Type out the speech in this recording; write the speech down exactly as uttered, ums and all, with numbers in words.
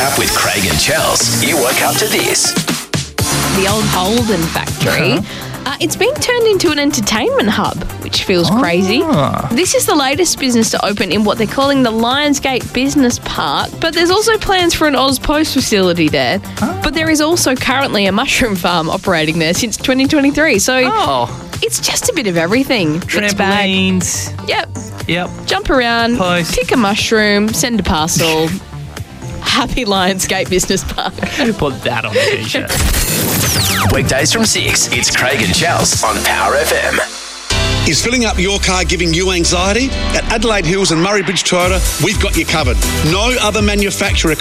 up with Craig and Chels. You woke up to this. The old Holden factory. Uh-huh. Uh, it's being turned into an entertainment hub, which feels crazy. Ah. This is the latest business to open in what they're calling the Lionsgate Business Park, but there's also plans for an Oz Post facility there. Ah. But there is also currently a mushroom farm operating there since twenty twenty-three, so Oh, it's just a bit of everything. Mixed bag. trampolines. Yep. Yep. Jump around, Post. pick a mushroom, send a parcel. Happy Lionsgate Business Park. Put that on the t-shirt. Weekdays from six, it's Craig and Chels on Power F M. Is filling up your car giving you anxiety? At Adelaide Hills and Murray Bridge Toyota, we've got you covered. No other manufacturer